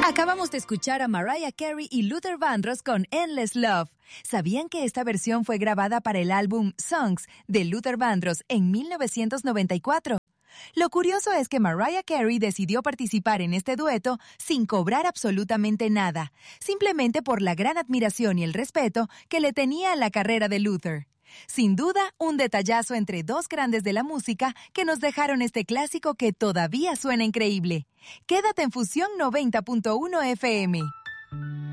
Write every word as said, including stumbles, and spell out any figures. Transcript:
Acabamos de escuchar a Mariah Carey y Luther Vandross con Endless Love. ¿Sabían que esta versión fue grabada para el álbum Songs de Luther Vandross en mil novecientos noventa y cuatro? Lo curioso es que Mariah Carey decidió participar en este dueto sin cobrar absolutamente nada, simplemente por la gran admiración y el respeto que le tenía a la carrera de Luther. Sin duda, un detallazo entre dos grandes de la música que nos dejaron este clásico que todavía suena increíble. Quédate en Fusión noventa punto uno F M.